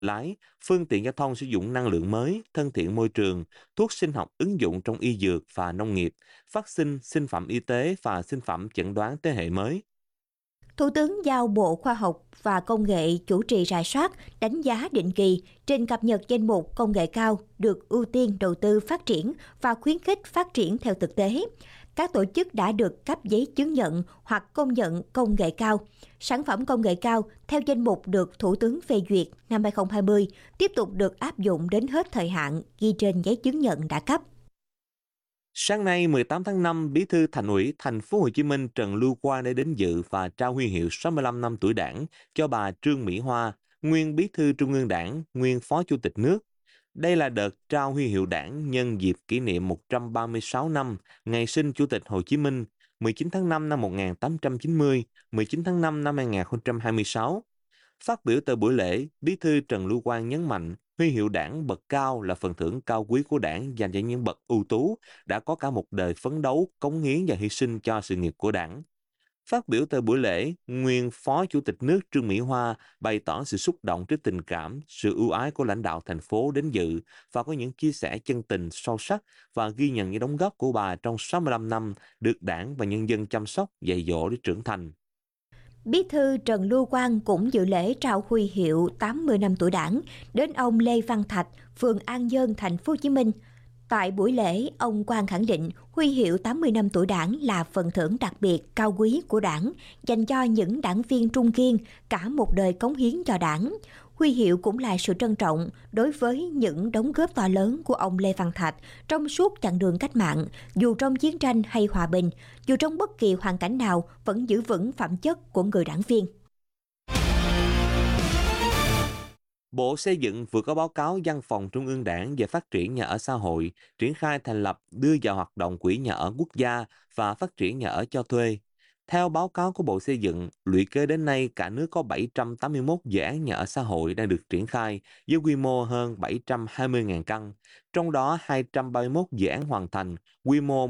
lái, phương tiện giao thông sử dụng năng lượng mới, thân thiện môi trường, thuốc sinh học ứng dụng trong y dược và nông nghiệp, vaccine, sinh phẩm y tế và sinh phẩm chẩn đoán thế hệ mới. Thủ tướng giao Bộ Khoa học và Công nghệ chủ trì rà soát, đánh giá định kỳ, trình cập nhật danh mục công nghệ cao được ưu tiên đầu tư phát triển và khuyến khích phát triển theo thực tế. Các tổ chức đã được cấp giấy chứng nhận hoặc công nhận công nghệ cao. Sản phẩm công nghệ cao theo danh mục được Thủ tướng phê duyệt năm 2020 tiếp tục được áp dụng đến hết thời hạn ghi trên giấy chứng nhận đã cấp. Sáng nay 18 tháng 5, Bí thư Thành ủy Thành phố Hồ Chí Minh Trần Lưu Quang đã đến dự và trao huy hiệu 65 năm tuổi Đảng cho bà Trương Mỹ Hoa, nguyên Bí thư Trung ương Đảng, nguyên Phó Chủ tịch nước. Đây là đợt trao huy hiệu Đảng nhân dịp kỷ niệm 136 năm ngày sinh Chủ tịch Hồ Chí Minh, 19 tháng 5 năm 1890, 19 tháng 5 năm 2026. Phát biểu tại buổi lễ, Bí thư Trần Lưu Quang nhấn mạnh huy hiệu Đảng bậc cao là phần thưởng cao quý của Đảng dành cho những bậc ưu tú đã có cả một đời phấn đấu, cống hiến và hy sinh cho sự nghiệp của Đảng. Phát biểu tại buổi lễ, nguyên Phó Chủ tịch nước Trương Mỹ Hoa bày tỏ sự xúc động trước tình cảm, sự ưu ái của lãnh đạo thành phố đến dự và có những chia sẻ chân tình sâu sắc và ghi nhận những đóng góp của bà trong 65 năm được Đảng và nhân dân chăm sóc, dạy dỗ để trưởng thành. Bí thư Trần Lưu Quang cũng dự lễ trao huy hiệu 80 năm tuổi Đảng đến ông Lê Văn Thạch, phường An Nhơn, thành phố Hồ Chí Minh. Tại buổi lễ, ông Quang khẳng định huy hiệu 80 năm tuổi Đảng là phần thưởng đặc biệt cao quý của Đảng dành cho những đảng viên trung kiên cả một đời cống hiến cho Đảng. Huy hiệu cũng là sự trân trọng đối với những đóng góp to lớn của ông Lê Văn Thạch trong suốt chặng đường cách mạng, dù trong chiến tranh hay hòa bình, dù trong bất kỳ hoàn cảnh nào vẫn giữ vững phẩm chất của người đảng viên. Bộ Xây dựng vừa có báo cáo Văn phòng Trung ương Đảng về phát triển nhà ở xã hội, triển khai thành lập đưa vào hoạt động quỹ nhà ở quốc gia và phát triển nhà ở cho thuê. Theo báo cáo của Bộ Xây dựng, lũy kế đến nay cả nước có 781 dự án nhà ở xã hội đang được triển khai với quy mô hơn 720.000 căn, trong đó 231 dự án hoàn thành, quy mô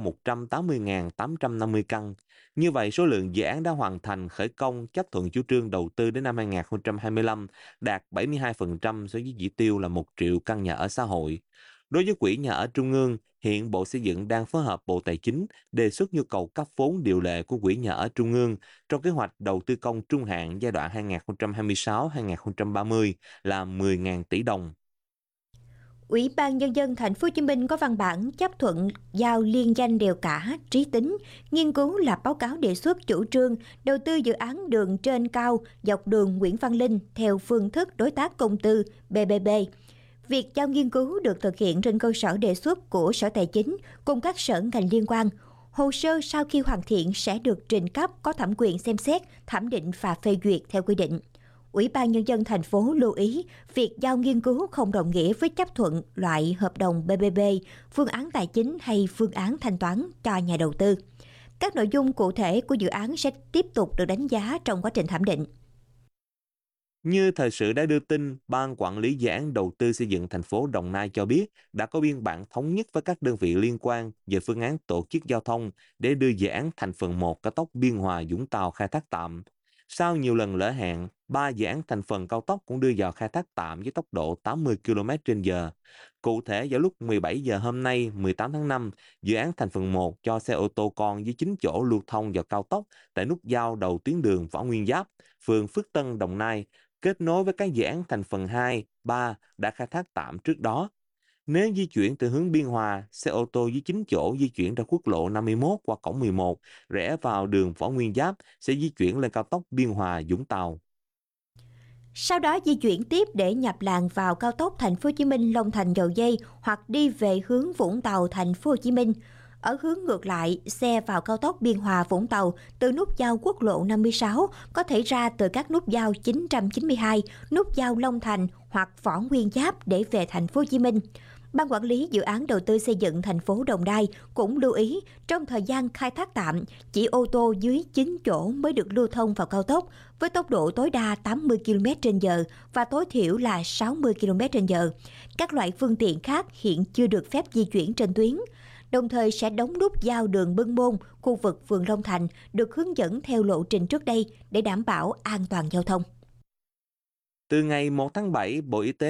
180.850 căn. Như vậy, số lượng dự án đã hoàn thành khởi công chấp thuận chủ trương đầu tư đến năm 2025 đạt 72% so với chỉ tiêu là 1 triệu căn nhà ở xã hội. Đối với quỹ nhà ở trung ương, hiện Bộ Xây dựng đang phối hợp Bộ Tài chính đề xuất nhu cầu cấp vốn điều lệ của quỹ nhà ở trung ương trong kế hoạch đầu tư công trung hạn giai đoạn 2026-2030 là 10.000 tỷ đồng. Ủy ban Nhân dân Thành phố Hồ Chí Minh có văn bản chấp thuận giao liên danh đèo Cả, Trí Tính nghiên cứu lập báo cáo đề xuất chủ trương đầu tư dự án đường trên cao dọc đường Nguyễn Văn Linh theo phương thức đối tác công tư PPP. Việc giao nghiên cứu được thực hiện trên cơ sở đề xuất của Sở Tài chính cùng các sở ngành liên quan. Hồ sơ sau khi hoàn thiện sẽ được trình cấp có thẩm quyền xem xét, thẩm định và phê duyệt theo quy định. Ủy ban Nhân dân thành phố lưu ý, việc giao nghiên cứu không đồng nghĩa với chấp thuận loại hợp đồng PPP, phương án tài chính hay phương án thanh toán cho nhà đầu tư. Các nội dung cụ thể của dự án sẽ tiếp tục được đánh giá trong quá trình thẩm định. Như thời sự đã đưa tin, Ban Quản lý Dự án Đầu tư xây dựng thành phố Đồng Nai cho biết đã có biên bản thống nhất với các đơn vị liên quan về phương án tổ chức giao thông để đưa dự án thành phần 1 cao tốc Biên Hòa Vũng Tàu khai thác tạm. Sau nhiều lần lỡ hẹn, 3 dự án thành phần cao tốc cũng đưa vào khai thác tạm với tốc độ 80 km/h. Cụ thể, vào lúc 17 giờ hôm nay, 18 tháng 5, dự án thành phần 1 cho xe ô tô con với 9 chỗ lưu thông vào cao tốc tại nút giao đầu tuyến đường Võ Nguyên Giáp, phường Phước Tân, Đồng Nai, kết nối với các dự án thành phần 2, 3 đã khai thác tạm trước đó. Nếu di chuyển từ hướng Biên Hòa, xe ô tô với 9 chỗ di chuyển ra quốc lộ 51 qua cổng 11, rẽ vào đường Võ Nguyên Giáp sẽ di chuyển lên cao tốc Biên Hòa Vũng Tàu. Sau đó di chuyển tiếp để nhập làn vào cao tốc Thành phố Hồ Chí Minh Long Thành Dầu Giây hoặc đi về hướng Vũng Tàu Thành phố Hồ Chí Minh. Ở hướng ngược lại, xe vào cao tốc Biên Hòa Vũng Tàu từ nút giao quốc lộ 56 có thể ra từ các nút giao 992, nút giao Long Thành hoặc Võ Nguyên Giáp để về Thành phố Hồ Chí Minh. Ban quản lý dự án đầu tư xây dựng thành phố Đồng Nai cũng lưu ý trong thời gian khai thác tạm, chỉ ô tô dưới 9 chỗ mới được lưu thông vào cao tốc với tốc độ tối đa 80 km/h và tối thiểu là 60 km/h. Các loại phương tiện khác hiện chưa được phép di chuyển trên tuyến. Đồng thời sẽ đóng nút giao đường Bưng Môn, khu vực phường Long Thành được hướng dẫn theo lộ trình trước đây để đảm bảo an toàn giao thông. Từ ngày 1 tháng 7, Bộ Y tế